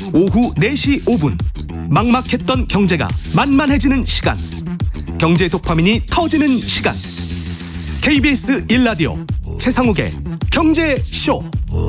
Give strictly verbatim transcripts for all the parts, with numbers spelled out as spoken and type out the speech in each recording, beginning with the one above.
오후 네 시 오 분 막막했던 경제가 만만해지는 시간, 경제 도파민이 터지는 시간. 케이비에스 일 라디오 최상욱의 경제쇼.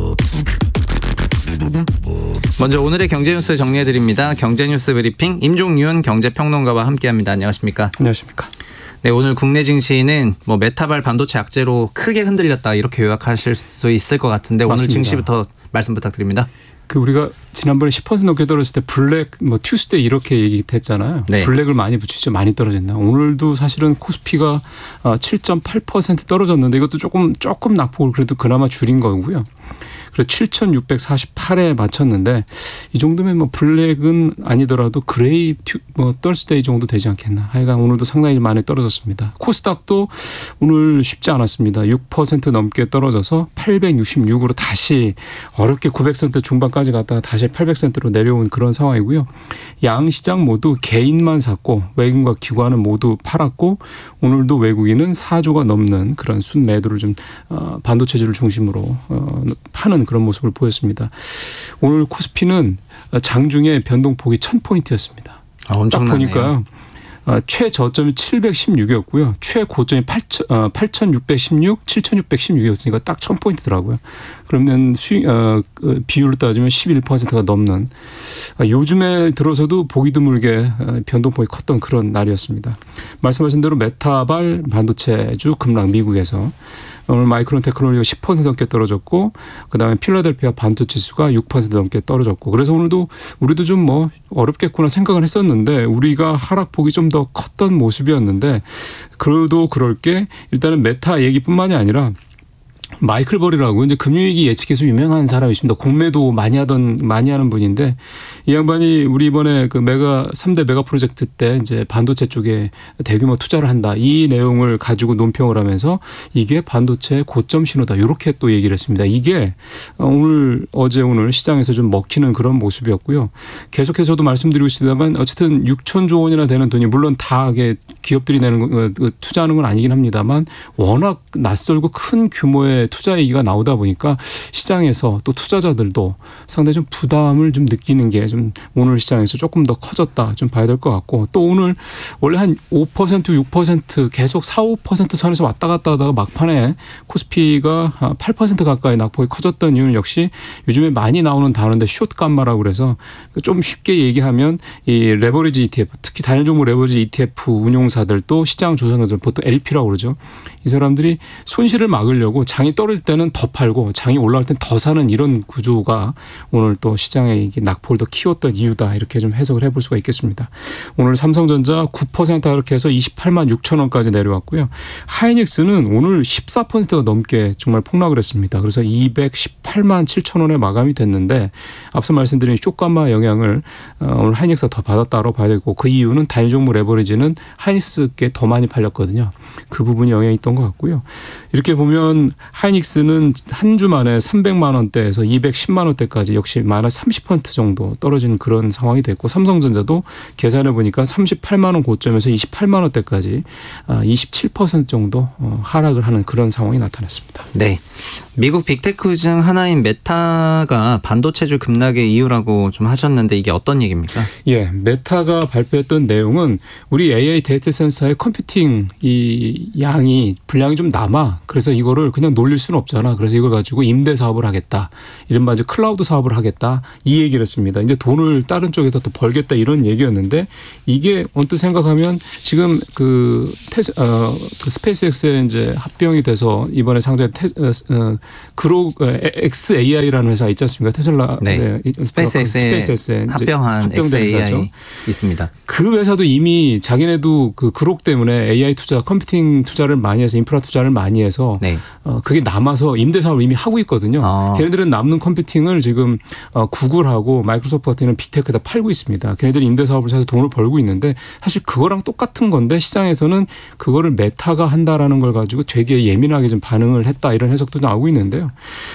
먼저 오늘의 경제뉴스 정리해드립니다. 경제뉴스 브리핑 임종윤 경제평론가와 함께합니다. 안녕하십니까? 안녕하십니까? 네, 오늘 국내 증시는 뭐 메타발 반도체 악재로 크게 흔들렸다 이렇게 요약하실 수 있을 것 같은데 맞습니다. 오늘 증시부터 말씀 부탁드립니다. 그 우리가 지난번에 십 퍼센트 넘게 떨어졌을 때 블랙 뭐 튜스데이 이렇게 얘기했잖아요. 네. 블랙을 많이 붙이죠. 많이 떨어졌나. 오늘도 사실은 코스피가 칠 점 팔 퍼센트 떨어졌는데 이것도 조금 조금 낙폭을 그래도 그나마 줄인 거고요. 그래서 칠천육백사십팔에 맞췄는데 이 정도면 뭐 블랙은 아니더라도 그레이 튜, 뭐 떨스데이 정도 되지 않겠나. 하여간 오늘도 상당히 많이 떨어졌습니다. 코스닥도 오늘 쉽지 않았습니다. 육 퍼센트 넘게 떨어져서 팔백육십육으로 다시 어렵게 구백 센트 중반까지 갔다가 다시 팔백 센트로 내려온 그런 상황이고요. 양 시장 모두 개인만 샀고 외국인과 기관은 모두 팔았고 오늘도 외국인은 사조가 넘는 그런 순매도를 좀 반도체주를 중심으로 파는 그런 모습을 보였습니다. 오늘 코스피는 장중에 변동폭이 천 포인트였습니다. 아, 엄청나네요. 딱 보니까 최저점이 칠백십육이었고요. 최고점이 팔천육백십육, 칠천육백십육이었으니까 딱 천 포인트더라고요. 그러면 수익, 어, 비율로 따지면 십일 퍼센트가 넘는, 요즘에 들어서도 보기 드물게 변동폭이 컸던 그런 날이었습니다. 말씀하신 대로 메타발 반도체주 급락 미국에서 오늘 마이크론 테크놀로지가 십 퍼센트 넘게 떨어졌고 그다음에 필라델피아 반도체 지수가 육 퍼센트 넘게 떨어졌고 그래서 오늘도 우리도 좀 뭐 어렵겠구나 생각을 했었는데 우리가 하락폭이 좀 더 컸던 모습이었는데 그래도 그럴 게 일단은 메타 얘기뿐만이 아니라 마이클 버리라고 이제 금융위기 예측에서 유명한 사람이 있습니다. 공매도 많이 하던 많이 하는 분인데 이 양반이 우리 이번에 그 메가 삼 대 메가 프로젝트 때 이제 반도체 쪽에 대규모 투자를 한다. 이 내용을 가지고 논평을 하면서 이게 반도체 고점 신호다. 이렇게 또 얘기를 했습니다. 이게 오늘 어제 오늘 시장에서 좀 먹히는 그런 모습이었고요. 계속해서도 말씀드리고 있습니다만 어쨌든 육천조 원이나 되는 돈이 물론 다 기업들이 내는 거, 투자하는 건 아니긴 합니다만 워낙 낯설고 큰 규모의 투자 얘기가 나오다 보니까 시장에서 또 투자자들도 상당히 좀 부담을 좀 느끼는 게 좀 오늘 시장에서 조금 더 커졌다 좀 봐야 될 것 같고 또 오늘 원래 한 오 퍼센트 육 퍼센트 계속 사, 오 퍼센트 선에서 왔다 갔다 하다가 막판에 코스피가 팔 퍼센트 가까이 낙폭이 커졌던 이유는 역시 요즘에 많이 나오는 단어인데 숏 감마라고 그래서 좀 쉽게 얘기하면 이 레버리지 이티에프 특히 단일 종목 레버리지 이티에프 운용사들도 시장 조사자들 보통 엘피라고 그러죠. 이 사람들이 손실을 막으려고 장이 떨어질 때는 더 팔고 장이 올라갈 때는 더 사는 이런 구조가 오늘 또 시장의 낙폭을 더 키웠던 이유다 이렇게 좀 해석을 해볼 수가 있겠습니다. 오늘 삼성전자 구 퍼센트 하락해서 이십팔만 육천 원까지 내려왔고요. 하이닉스는 오늘 십사 퍼센트가 넘게 정말 폭락을 했습니다. 그래서 이백십팔만 칠천 원에 마감이 됐는데 앞서 말씀드린 쇼감마 영향을 오늘 하이닉스가 더 받았다고 봐야 되고 그 이유는 단일 종목 레버리지는 하이닉스께 더 많이 팔렸거든요. 그 부분이 영향이 있던 것 같고요. 이렇게 보면 하이닉스는 한 주 만에 삼백만 원대에서 이백십만 원대까지 역시 마이너스 삼십 퍼센트 정도 떨어지는 그런 상황이 됐고 삼성전자도 계산해 보니까 삼십팔만 원 고점에서 이십팔만 원대까지 이십칠 퍼센트 정도 하락을 하는 그런 상황이 나타났습니다. 네, 미국 빅테크 중 하나인 메타가 반도체주 급락의 이유라고 좀 하셨는데 이게 어떤 얘기입니까? 예, 메타가 발표했던 내용은 우리 에이아이 데이터 센서의 컴퓨팅 이 양이 분량이 좀 남아. 그래서 이거를 그냥 놀릴 수는 없잖아. 그래서 이걸 가지고 임대 사업을 하겠다. 이른바 이제 클라우드 사업을 하겠다. 이 얘기를 했습니다. 이제 돈을 다른 쪽에서 또 벌겠다 이런 얘기였는데 이게 언뜻 생각하면 지금 그, 테스, 어, 그 스페이스X에 이제 합병이 돼서 이번에 상장한 테, 어, 그로 엑스에이아이라는 회사 있지 않습니까? 테슬라. 네. 네. 스페이스X에, 스페이스X에 합병한 엑스에이아이 있습니다. 그 회사도 이미 자기네도 그 그록 때문에 에이아이 투자, 컴퓨팅 투자를 많이 해서 인프라 투자를 많이 해서 네. 어, 그게 남아서 임대 사업을 이미 하고 있거든요. 아. 걔네들은 남는 컴퓨팅을 지금 어, 구글하고 마이크로소프트 같은 빅테크에다 팔고 있습니다. 걔네들이 임대 사업을 해서 돈을 벌고 있는데 사실 그거랑 똑같은 건데 시장에서는 그거를 메타가 한다라는 걸 가지고 되게 예민하게 좀 반응을 했다 이런 해석도 나오고 있는데요.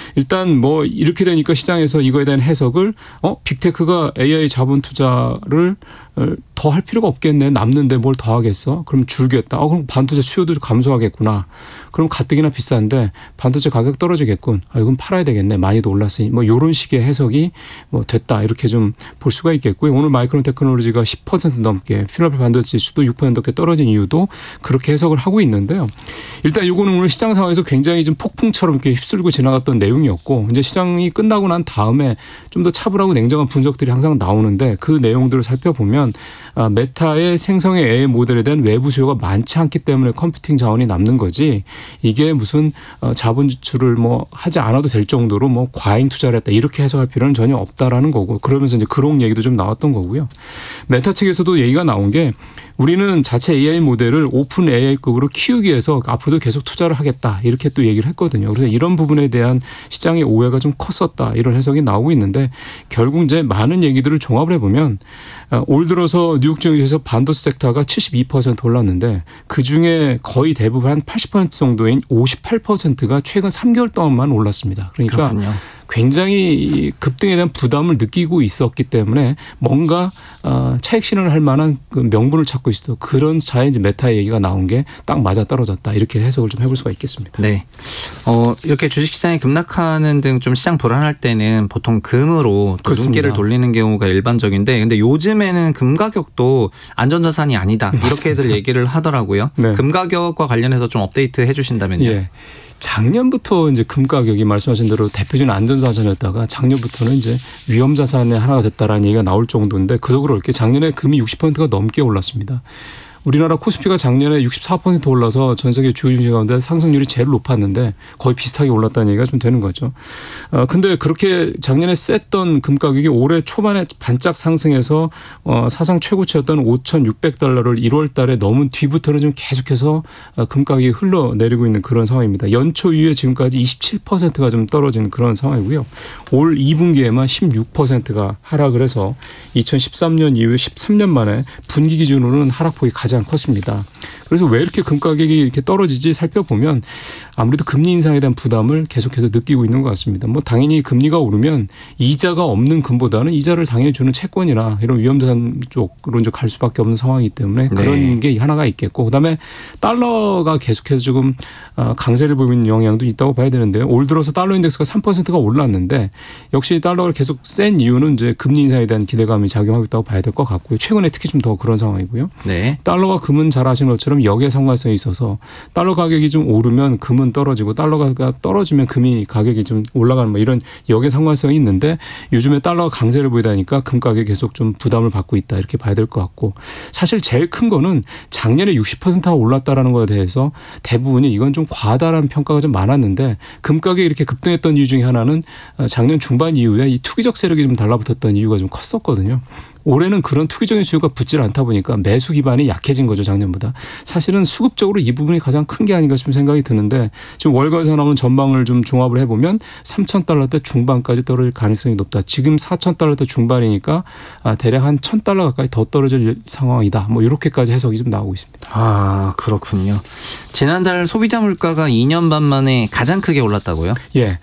일단 뭐 이렇게 되니까 시장에서 이거에 대한 해석을 어 빅테크가 에이아이 자본 투자를 더 할 필요가 없겠네. 남는데 뭘 더 하겠어? 그럼 줄겠다. 아, 그럼 반도체 수요도 감소하겠구나. 그럼 가뜩이나 비싼데 반도체 가격 떨어지겠군. 아, 이건 팔아야 되겠네. 많이도 올랐으니. 뭐 이런 식의 해석이 뭐 됐다. 이렇게 좀 볼 수가 있겠고요. 오늘 마이크론 테크놀로지가 십 퍼센트 넘게 필라델피아 반도체 지수도 육 퍼센트 넘게 떨어진 이유도 그렇게 해석을 하고 있는데요. 일단 이거는 오늘 시장 상황에서 굉장히 좀 폭풍처럼 이렇게 휩쓸고 지나갔던 내용이었고 이제 시장이 끝나고 난 다음에 좀 더 차분하고 냉정한 분석들이 항상 나오는데 그 내용들을 살펴보면 아, 메타의 생성의 에이아이 모델에 대한 외부 수요가 많지 않기 때문에 컴퓨팅 자원이 남는 거지 이게 무슨 자본 지출을 뭐 하지 않아도 될 정도로 뭐 과잉 투자를 했다 이렇게 해석할 필요는 전혀 없다라는 거고 그러면서 이제 그런 얘기도 좀 나왔던 거고요. 메타 측에서도 얘기가 나온 게 우리는 자체 에이아이 모델을 오픈 에이아이급으로 키우기 위해서 앞으로도 계속 투자를 하겠다 이렇게 또 얘기를 했거든요. 그래서 이런 부분에 대한 시장의 오해가 좀 컸었다 이런 해석이 나오고 있는데 결국 이제 많은 얘기들을 종합을 해보면 올 들어서 뉴욕 증시에서 반도체 섹터가 칠십이 퍼센트 올랐는데 그중에 거의 대부분 한 팔십 퍼센트 정도인 오십팔 퍼센트가 최근 삼 개월 동안만 올랐습니다. 그러니까 그렇군요. 굉장히 급등에 대한 부담을 느끼고 있었기 때문에 뭔가 차익 실현을 할 만한 그 명분을 찾고 있어 그런 차에 이제 메타의 얘기가 나온 게 딱 맞아 떨어졌다 이렇게 해석을 좀 해볼 수가 있겠습니다. 네, 어, 이렇게 주식시장이 급락하는 등 좀 시장 불안할 때는 보통 금으로 또 눈길을 돌리는 경우가 일반적인데, 근데 요즘에는 금 가격도 안전자산이 아니다 이렇게들 얘기를 하더라고요. 네. 금 가격과 관련해서 좀 업데이트 해주신다면요. 예. 작년부터 이제 금 가격이 말씀하신 대로 대표적인 안전자산이었다가 작년부터는 이제 위험자산의 하나가 됐다라는 얘기가 나올 정도인데 그도 그렇게 작년에 금이 육십 퍼센트가 넘게 올랐습니다. 우리나라 코스피가 작년에 육십사 퍼센트 올라서 전 세계 주요 증시 가운데 상승률이 제일 높았는데 거의 비슷하게 올랐다는 얘기가 좀 되는 거죠. 어, 근데 그렇게 작년에 셌던 금 가격이 올해 초반에 반짝 상승해서 어, 사상 최고치였던 오천육백 달러를 일월 달에 넘은 뒤부터는 좀 계속해서 금 가격이 흘러내리고 있는 그런 상황입니다. 연초 이후에 지금까지 이십칠 퍼센트가 좀 떨어진 그런 상황이고요. 올 이 분기에만 십육 퍼센트가 하락을 해서 이천십삼 년 이후에 십삼 년 만에 분기 기준으로는 하락폭이 가장 컸습니다. 그래서 왜 이렇게 금 가격이 이렇게 떨어지지 살펴보면 아무래도 금리 인상에 대한 부담을 계속해서 느끼고 있는 것 같습니다. 뭐 당연히 금리가 오르면 이자가 없는 금보다는 이자를 당연히 주는 채권이나 이런 위험자산 쪽으로 이제 갈 수밖에 없는 상황이기 때문에 그런 네. 게 하나가 있겠고, 그다음에 달러가 계속해서 조금 강세를 보이는 영향도 있다고 봐야 되는데요. 올 들어서 달러 인덱스가 삼 퍼센트가 올랐는데 역시 달러가 계속 센 이유는 이제 금리 인상에 대한 기대감이 작용하고 있다고 봐야 될 것 같고요. 최근에 특히 좀 더 그런 상황이고요. 네. 달러와 금은 잘 아시는 것처럼 역의 상관성이 있어서 달러 가격이 좀 오르면 금은 떨어지고 달러가 떨어지면 금이 가격이 좀 올라가는 뭐 이런 역의 상관성이 있는데 요즘에 달러가 강세를 보이다 보니까 금 가격이 계속 좀 부담을 받고 있다 이렇게 봐야 될 것 같고, 사실 제일 큰 거는 작년에 육십 퍼센트가 올랐다라는 것에 대해서 대부분이 이건 좀 과다라는 평가가 좀 많았는데 금 가격이 이렇게 급등했던 이유 중에 하나는 작년 중반 이후에 이 투기적 세력이 좀 달라붙었던 이유가 좀 컸었거든요. 올해는 그런 투기적인 수요가 붙질 않다 보니까 매수 기반이 약해진 거죠, 작년보다. 사실은 수급적으로 이 부분이 가장 큰 게 아닌가 싶은 생각이 드는데 지금 월가에서 나오는 전망을 좀 종합을 해보면 삼천 달러대 중반까지 떨어질 가능성이 높다. 지금 사천 달러대 중반이니까 대략 한 천 달러 가까이 더 떨어질 상황이다. 뭐 이렇게까지 해석이 좀 나오고 있습니다. 아, 그렇군요. 지난달 소비자 물가가 이 년 반 만에 가장 크게 올랐다고요? 예.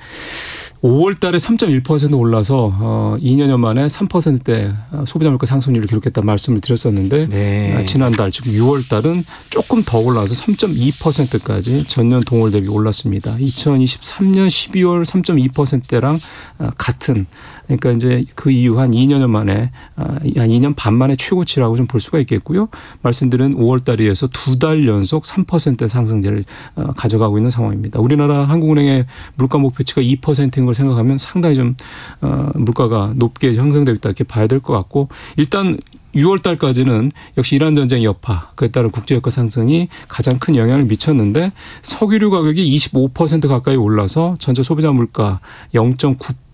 오월 달에 삼 점 일 퍼센트 올라서 어, 이 년여 만에 삼 퍼센트대 소비자 물가 상승률을 기록했다는 말씀을 드렸었는데 네. 지난달 지금 유월 달은 조금 더 올라서 삼 점 이 퍼센트까지 전년 동월 대비 올랐습니다. 이천이십삼 년 십이월 삼 점 이 퍼센트대랑 같은, 그러니까 이제 그 이후 한 이 년여 만에 한 이 년 반 만에 최고치라고 좀 볼 수가 있겠고요. 말씀드린 오월 달에 이어서 두 달 연속 삼 퍼센트 상승세를 가져가고 있는 상황입니다. 우리나라 한국은행의 물가 목표치가 이 퍼센트인 걸 생각하면 상당히 좀 물가가 높게 형성되어 있다 이렇게 봐야 될 것 같고, 일단 유월 달까지는 역시 이란 전쟁 여파, 그에 따른 국제유가 상승이 가장 큰 영향을 미쳤는데 석유류 가격이 이십오 퍼센트 가까이 올라서 전체 소비자 물가 영 점 구